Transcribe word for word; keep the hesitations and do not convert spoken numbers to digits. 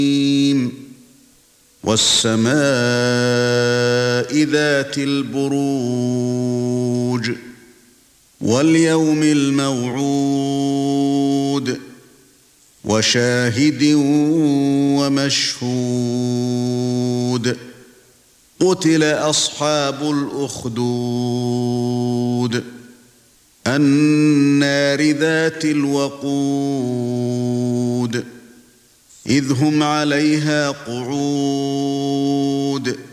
وَالسَّمَاءِ ذَاتِ الْبُرُوجِ وَالْيَوْمِ الْمَوْعُودِ وَشَاهِدٍ وَمَشْهُودٍ قُتِلَ أَصْحَابُ الْأُخْدُودِ النَّارِ ذَاتِ الْوَقُودِ إِذْ هُمْ عَلَيْهَا قُعُودٌ